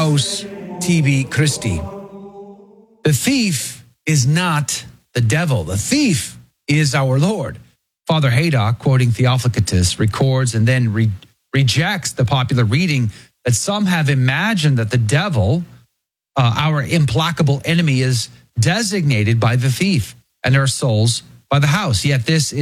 Paus TB Christi. The thief is not the devil. The thief is our Lord. Father Haydock, quoting Theophilus, records and then rejects the popular reading that some have imagined that the devil, our implacable enemy, is designated by the thief and our souls by the house. Yet this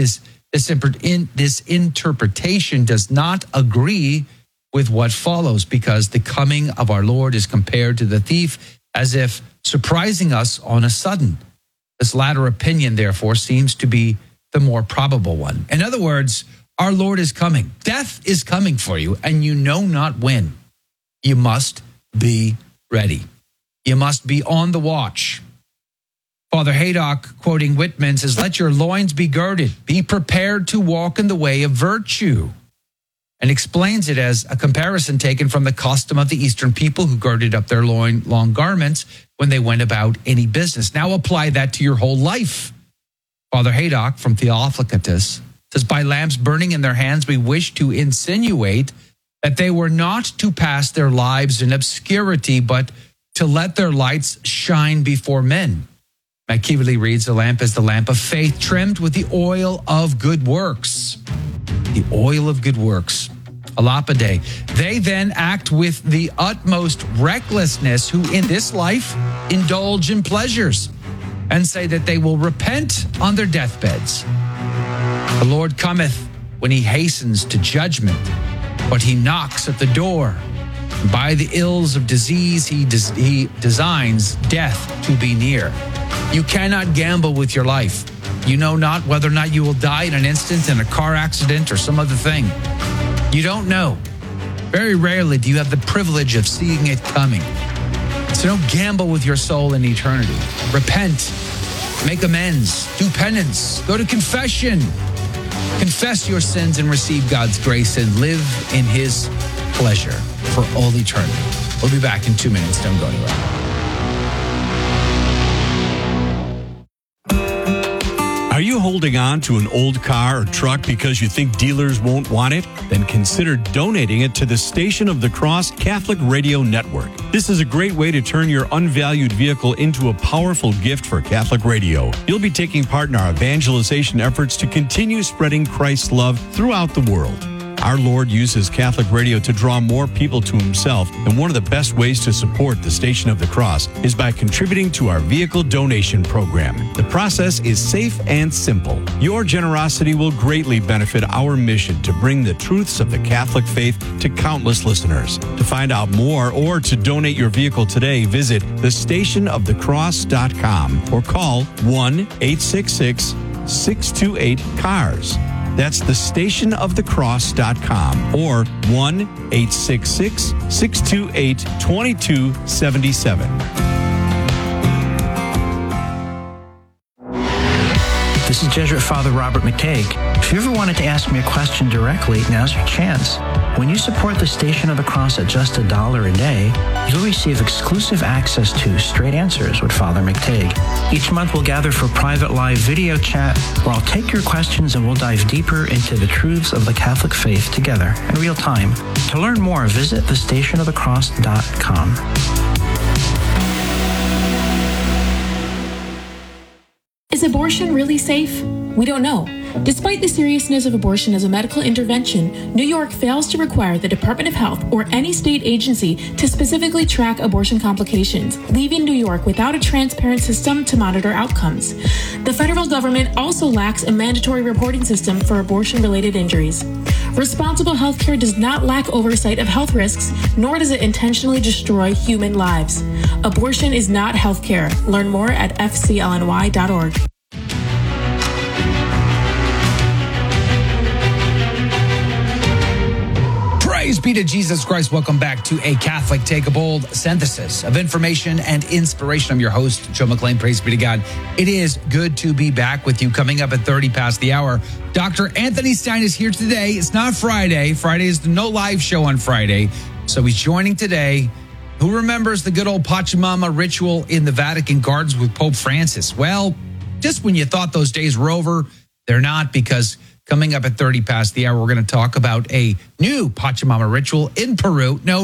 interpretation does not agree with what follows, because the coming of our Lord is compared to the thief as if surprising us on a sudden. This latter opinion, therefore, seems to be the more probable one. In other words, our Lord is coming. Death is coming for you, and you know not when. You must be ready. You must be on the watch. Father Haydock, quoting Whitman, says, "Let your loins be girded. Be prepared to walk in the way of virtue." And explains it as a comparison taken from the custom of the Eastern people who girded up their long garments when they went about any business. Now apply that to your whole life. Father Haydock from Theophilus says, "By lamps burning in their hands, we wish to insinuate that they were not to pass their lives in obscurity, but to let their lights shine before men." Machiavelli reads, "The lamp is the lamp of faith, trimmed with the oil of good works." The oil of good works. Alapide. They then act with the utmost recklessness who in this life indulge in pleasures and say that they will repent on their deathbeds. The Lord cometh when he hastens to judgment, but he knocks at the door. By the ills of disease, he designs death to be near. You cannot gamble with your life. You know not whether or not you will die in an instant in a car accident or some other thing. You don't know. Very rarely do you have the privilege of seeing it coming. So don't gamble with your soul in eternity. Repent. Make amends. Do penance. Go to confession. Confess your sins and receive God's grace and live in his pleasure for all eternity. We'll be back in 2 minutes. Don't go anywhere. Are you holding on to an old car or truck because you think dealers won't want it? Then consider donating it to the Station of the Cross Catholic Radio Network. This is a great way to turn your unvalued vehicle into a powerful gift for Catholic radio. You'll be taking part in our evangelization efforts to continue spreading Christ's love throughout the world. Our Lord uses Catholic radio to draw more people to himself, and one of the best ways to support the Station of the Cross is by contributing to our vehicle donation program. The process is safe and simple. Your generosity will greatly benefit our mission to bring the truths of the Catholic faith to countless listeners. To find out more or to donate your vehicle today, visit thestationofthecross.com or call 1-866-628-CARS. That's thestationofthecross.com or 1-866-628-2277. This is Jesuit Father Robert McTague. If you ever wanted to ask me a question directly, now's your chance. When you support the Station of the Cross at just $1 a day, you'll receive exclusive access to Straight Answers with Father McTague. Each month we'll gather for private live video chat where I'll take your questions and we'll dive deeper into the truths of the Catholic faith together in real time. To learn more, visit thestationofthecross.com. Is abortion really safe? We don't know. Despite the seriousness of abortion as a medical intervention, New York fails to require the Department of Health or any state agency to specifically track abortion complications, leaving New York without a transparent system to monitor outcomes. The federal government also lacks a mandatory reporting system for abortion-related injuries. Responsible healthcare does not lack oversight of health risks, nor does it intentionally destroy human lives. Abortion is not healthcare. Learn more at fclny.org. Praise be to Jesus Christ. Welcome back to A Catholic Take a Bold synthesis of information and inspiration. I'm your host, Joe McLean. Praise be to God. It is good to be back with you. Coming up at 30 past the hour, Dr. Anthony Stein is here today. It's not Friday. Friday is no live show on Friday. So he's joining today. Who remembers the good old Pachamama ritual in the Vatican Gardens with Pope Francis? Well, just when you thought those days were over, they're not, because coming up at 30 past the hour, we're going to talk about a new Pachamama ritual in Peru. No,